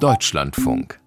Deutschlandfunk.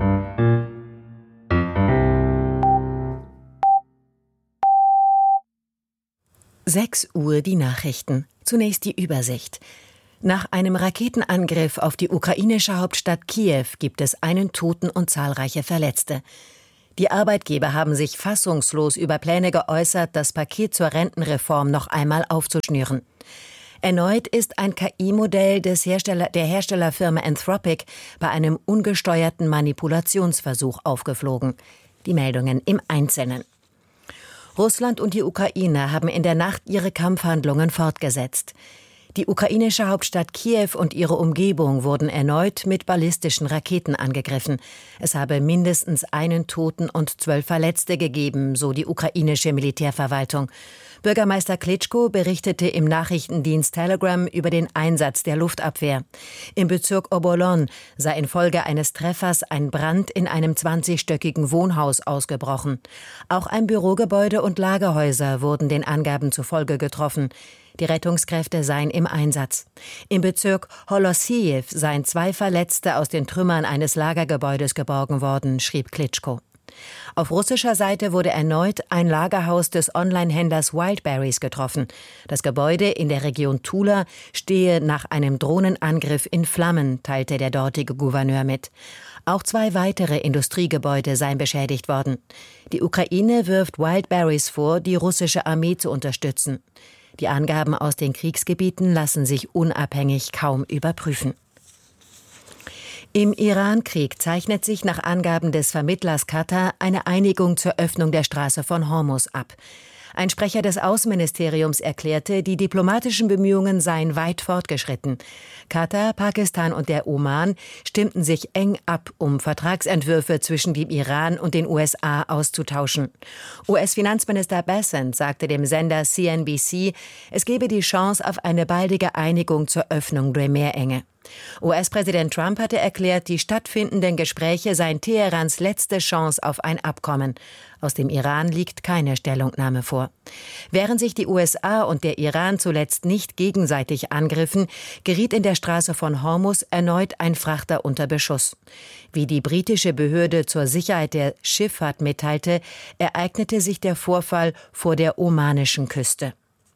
Sechs Uhr die Nachrichten. Zunächst die Übersicht. Nach einem Raketenangriff auf die ukrainische Hauptstadt Kiew gibt es einen Toten und zahlreiche Verletzte. Die Arbeitgeber haben sich fassungslos über Pläne geäußert, das Paket zur Rentenreform noch einmal aufzuschnüren. Erneut ist ein KI-Modell der Herstellerfirma Anthropic bei einem ungesteuerten Manipulationsversuch aufgeflogen. Die Meldungen im Einzelnen. Russland und die Ukraine haben in der Nacht ihre Kampfhandlungen fortgesetzt. Die ukrainische Hauptstadt Kiew und ihre Umgebung wurden erneut mit ballistischen Raketen angegriffen. Es habe mindestens einen Toten und 12 Verletzte gegeben, so die ukrainische Militärverwaltung. Bürgermeister Klitschko berichtete im Nachrichtendienst Telegram über den Einsatz der Luftabwehr. Im Bezirk Obolon sei infolge eines Treffers ein Brand in einem 20-stöckigen Wohnhaus ausgebrochen. Auch ein Bürogebäude und Lagerhäuser wurden den Angaben zufolge getroffen. Die Rettungskräfte seien im Einsatz. Im Bezirk Holossiev seien 2 Verletzte aus den Trümmern eines Lagergebäudes geborgen worden, schrieb Klitschko. Auf russischer Seite wurde erneut ein Lagerhaus des Online-Händlers Wildberries getroffen. Das Gebäude in der Region Tula stehe nach einem Drohnenangriff in Flammen, teilte der dortige Gouverneur mit. Auch 2 weitere Industriegebäude seien beschädigt worden. Die Ukraine wirft Wildberries vor, die russische Armee zu unterstützen. Die Angaben aus den Kriegsgebieten lassen sich unabhängig kaum überprüfen. Im Iran-Krieg zeichnet sich nach Angaben des Vermittlers Katar eine Einigung zur Öffnung der Straße von Hormuz ab. Ein Sprecher des Außenministeriums erklärte, die diplomatischen Bemühungen seien weit fortgeschritten. Katar, Pakistan und der Oman stimmten sich eng ab, um Vertragsentwürfe zwischen dem Iran und den USA auszutauschen. US-Finanzminister Bessent sagte dem Sender CNBC, es gebe die Chance auf eine baldige Einigung zur Öffnung der Meerenge. US-Präsident Trump hatte erklärt, die stattfindenden Gespräche seien Teherans letzte Chance auf ein Abkommen. Aus dem Iran liegt keine Stellungnahme vor. Während sich die USA und der Iran zuletzt nicht gegenseitig angriffen, geriet in der Straße von Hormuz erneut ein Frachter unter Beschuss. Wie die britische Behörde zur Sicherheit der Schifffahrt mitteilte, ereignete sich der Vorfall vor der omanischen Küste.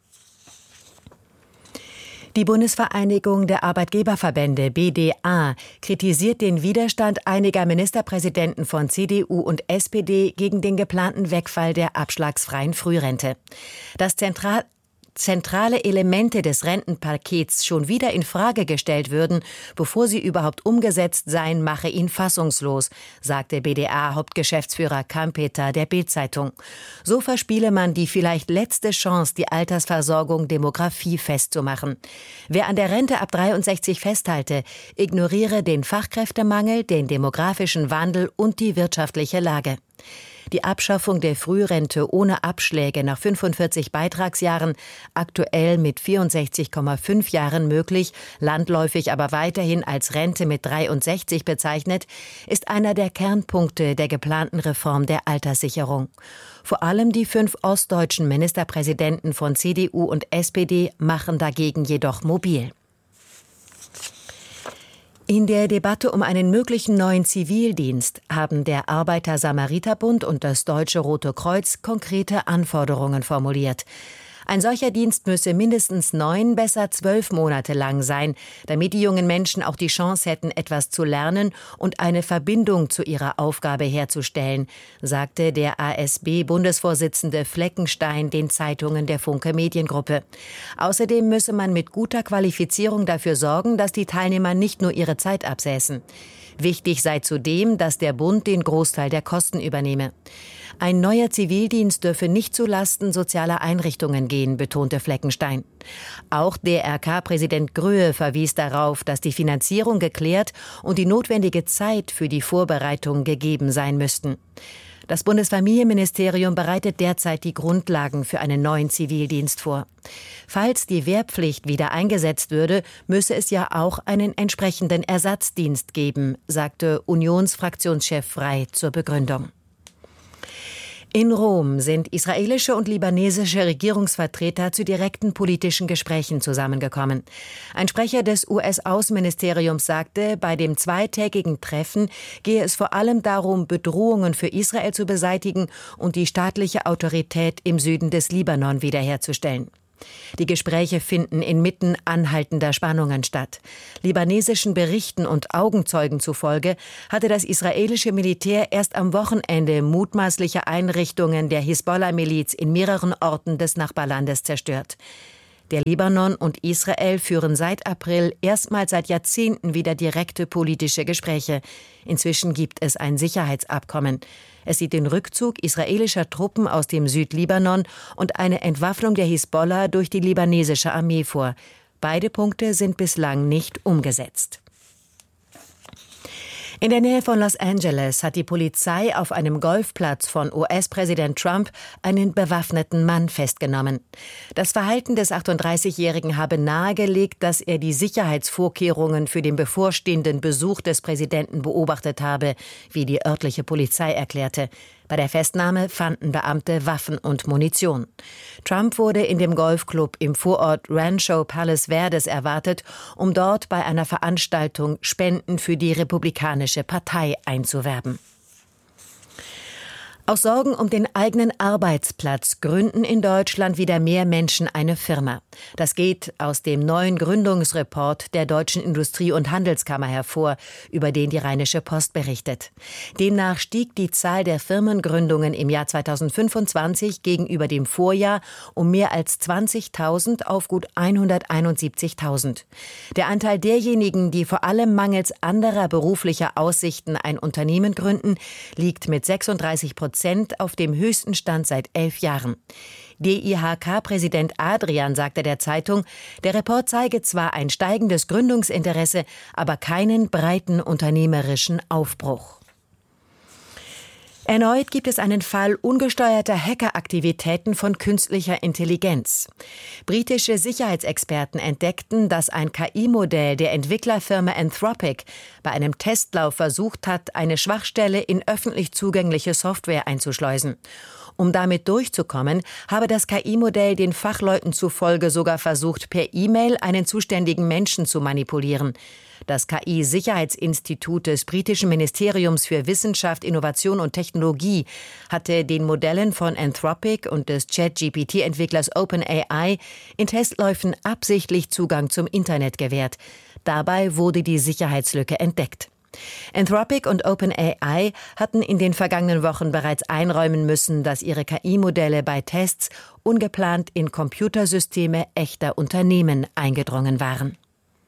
Die Bundesvereinigung der Arbeitgeberverbände BDA kritisiert den Widerstand einiger Ministerpräsidenten von CDU und SPD gegen den geplanten Wegfall der abschlagsfreien Frührente. Das zentrale Elemente des Rentenpakets schon wieder in Frage gestellt würden, bevor sie überhaupt umgesetzt seien, mache ihn fassungslos, sagte BDA-Hauptgeschäftsführer Kampeter der Bild-Zeitung. So verspiele man die vielleicht letzte Chance, die Altersversorgung demografiefest zu machen. Wer an der Rente ab 63 festhalte, ignoriere den Fachkräftemangel, den demografischen Wandel und die wirtschaftliche Lage. Die Abschaffung der Frührente ohne Abschläge nach 45 Beitragsjahren, aktuell mit 64,5 Jahren möglich, landläufig aber weiterhin als Rente mit 63 bezeichnet, ist einer der Kernpunkte der geplanten Reform der Alterssicherung. Vor allem die 5 ostdeutschen Ministerpräsidenten von CDU und SPD machen dagegen jedoch mobil. In der Debatte um einen möglichen neuen Zivildienst haben der Arbeiter-Samariter-Bund und das Deutsche Rote Kreuz konkrete Anforderungen formuliert. Ein solcher Dienst müsse mindestens 9, besser 12 Monate lang sein, damit die jungen Menschen auch die Chance hätten, etwas zu lernen und eine Verbindung zu ihrer Aufgabe herzustellen, sagte der ASB-Bundesvorsitzende Fleckenstein den Zeitungen der Funke Mediengruppe. Außerdem müsse man mit guter Qualifizierung dafür sorgen, dass die Teilnehmer nicht nur ihre Zeit absäßen. Wichtig sei zudem, dass der Bund den Großteil der Kosten übernehme. Ein neuer Zivildienst dürfe nicht zulasten sozialer Einrichtungen gehen, betonte Fleckenstein. Auch DRK-Präsident Gröhe verwies darauf, dass die Finanzierung geklärt und die notwendige Zeit für die Vorbereitung gegeben sein müssten. Das Bundesfamilienministerium bereitet derzeit die Grundlagen für einen neuen Zivildienst vor. Falls die Wehrpflicht wieder eingesetzt würde, müsse es ja auch einen entsprechenden Ersatzdienst geben, sagte Unionsfraktionschef Frey zur Begründung. In Rom sind israelische und libanesische Regierungsvertreter zu direkten politischen Gesprächen zusammengekommen. Ein Sprecher des US-Außenministeriums sagte, bei dem zweitägigen Treffen gehe es vor allem darum, Bedrohungen für Israel zu beseitigen und die staatliche Autorität im Süden des Libanon wiederherzustellen. Die Gespräche finden inmitten anhaltender Spannungen statt. Libanesischen Berichten und Augenzeugen zufolge hatte das israelische Militär erst am Wochenende mutmaßliche Einrichtungen der Hisbollah-Miliz in mehreren Orten des Nachbarlandes zerstört. Der Libanon und Israel führen seit April erstmals seit Jahrzehnten wieder direkte politische Gespräche. Inzwischen gibt es ein Sicherheitsabkommen. Es sieht den Rückzug israelischer Truppen aus dem Südlibanon und eine Entwaffnung der Hisbollah durch die libanesische Armee vor. Beide Punkte sind bislang nicht umgesetzt. In der Nähe von Los Angeles hat die Polizei auf einem Golfplatz von US-Präsident Trump einen bewaffneten Mann festgenommen. Das Verhalten des 38-Jährigen habe nahegelegt, dass er die Sicherheitsvorkehrungen für den bevorstehenden Besuch des Präsidenten beobachtet habe, wie die örtliche Polizei erklärte. Bei der Festnahme fanden Beamte Waffen und Munition. Trump wurde in dem Golfclub im Vorort Rancho Palos Verdes erwartet, um dort bei einer Veranstaltung Spenden für die Republikanische Partei einzuwerben. Aus Sorgen um den eigenen Arbeitsplatz gründen in Deutschland wieder mehr Menschen eine Firma. Das geht aus dem neuen Gründungsreport der Deutschen Industrie- und Handelskammer hervor, über den die Rheinische Post berichtet. Demnach stieg die Zahl der Firmengründungen im Jahr 2025 gegenüber dem Vorjahr um mehr als 20.000 auf gut 171.000. Der Anteil derjenigen, die vor allem mangels anderer beruflicher Aussichten ein Unternehmen gründen, liegt mit 36% auf dem höchsten Stand seit 11 Jahren. DIHK-Präsident Adrian sagte der Zeitung, der Report zeige zwar ein steigendes Gründungsinteresse, aber keinen breiten unternehmerischen Aufbruch. Erneut gibt es einen Fall ungesteuerter Hackeraktivitäten von künstlicher Intelligenz. Britische Sicherheitsexperten entdeckten, dass ein KI-Modell der Entwicklerfirma Anthropic bei einem Testlauf versucht hat, eine Schwachstelle in öffentlich zugängliche Software einzuschleusen. Um damit durchzukommen, habe das KI-Modell den Fachleuten zufolge sogar versucht, per E-Mail einen zuständigen Menschen zu manipulieren. Das KI-Sicherheitsinstitut des britischen Ministeriums für Wissenschaft, Innovation und Technologie hatte den Modellen von Anthropic und des ChatGPT-Entwicklers OpenAI in Testläufen absichtlich Zugang zum Internet gewährt. Dabei wurde die Sicherheitslücke entdeckt. Anthropic und OpenAI hatten in den vergangenen Wochen bereits einräumen müssen, dass ihre KI-Modelle bei Tests ungeplant in Computersysteme echter Unternehmen eingedrungen waren.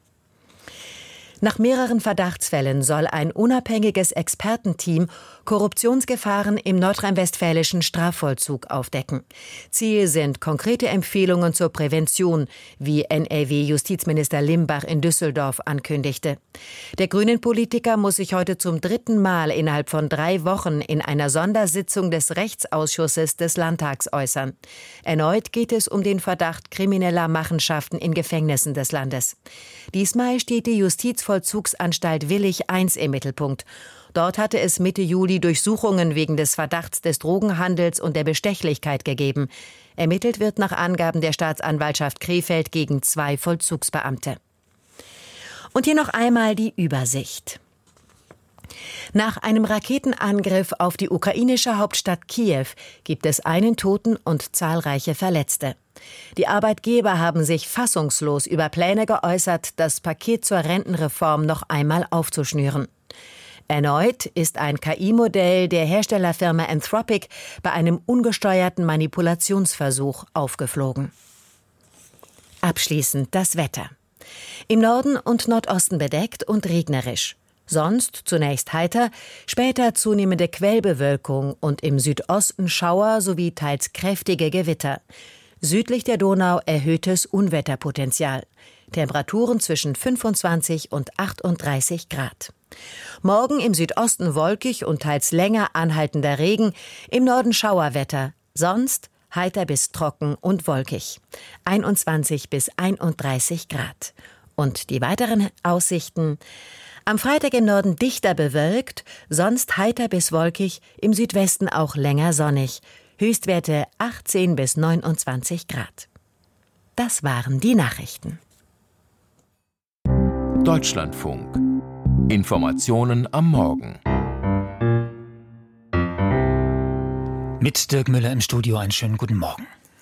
Nach mehreren Verdachtsfällen soll ein unabhängiges Expertenteam Korruptionsgefahren im nordrhein-westfälischen Strafvollzug aufdecken. Ziel sind konkrete Empfehlungen zur Prävention, wie NRW-Justizminister Limbach in Düsseldorf ankündigte. Der Grünen-Politiker muss sich heute zum 3. Mal innerhalb von 3 Wochen in einer Sondersitzung des Rechtsausschusses des Landtags äußern. Erneut geht es um den Verdacht krimineller Machenschaften in Gefängnissen des Landes. Diesmal steht die Justizvollzugsanstalt Willich I im Mittelpunkt. Dort hatte es Mitte Juli Durchsuchungen wegen des Verdachts des Drogenhandels und der Bestechlichkeit gegeben. Ermittelt wird nach Angaben der Staatsanwaltschaft Krefeld gegen 2 Vollzugsbeamte. Und hier noch einmal die Übersicht. Nach einem Raketenangriff auf die ukrainische Hauptstadt Kiew gibt es einen Toten und zahlreiche Verletzte. Die Arbeitgeber haben sich fassungslos über Pläne geäußert, das Paket zur Rentenreform noch einmal aufzuschnüren. Erneut ist ein KI-Modell der Herstellerfirma Anthropic bei einem ungesteuerten Manipulationsversuch aufgeflogen. Abschließend das Wetter. Im Norden und Nordosten bedeckt und regnerisch. Sonst zunächst heiter, später zunehmende Quellbewölkung und im Südosten Schauer sowie teils kräftige Gewitter. Südlich der Donau erhöhtes Unwetterpotenzial. Temperaturen zwischen 25 und 38 Grad. Morgen im Südosten wolkig und teils länger anhaltender Regen, im Norden Schauerwetter, sonst heiter bis trocken und wolkig. 21 bis 31 Grad. Und die weiteren Aussichten: Am Freitag im Norden dichter bewölkt, sonst heiter bis wolkig, im Südwesten auch länger sonnig. Höchstwerte 18 bis 29 Grad. Das waren die Nachrichten. Deutschlandfunk. Informationen am Morgen. Mit Dirk Müller im Studio einen schönen guten Morgen.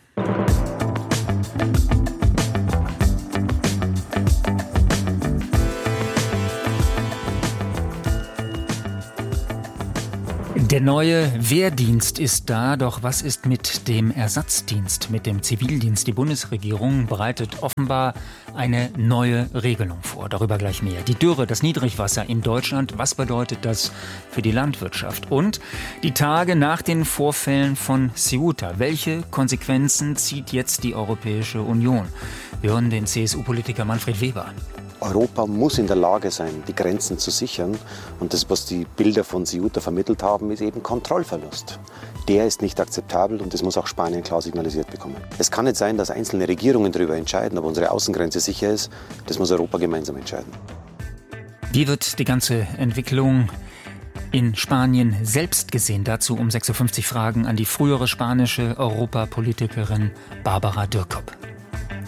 Der neue Wehrdienst ist da, doch was ist mit dem Ersatzdienst, mit dem Zivildienst? Die Bundesregierung bereitet offenbar eine neue Regelung vor. Darüber gleich mehr. Die Dürre, das Niedrigwasser in Deutschland, was bedeutet das für die Landwirtschaft? Und die Tage nach den Vorfällen von Ceuta. Welche Konsequenzen zieht jetzt die Europäische Union? Wir hören den CSU-Politiker Manfred Weber. Europa muss in der Lage sein, die Grenzen zu sichern. Und das, was die Bilder von Ceuta vermittelt haben, ist eben Kontrollverlust. Der ist nicht akzeptabel und das muss auch Spanien klar signalisiert bekommen. Es kann nicht sein, dass einzelne Regierungen darüber entscheiden, ob unsere Außengrenze sicher ist. Das muss Europa gemeinsam entscheiden. Wie wird die ganze Entwicklung in Spanien selbst gesehen? Dazu um 6.50 Uhr Fragen an die frühere spanische Europapolitikerin Barbara Dürkop.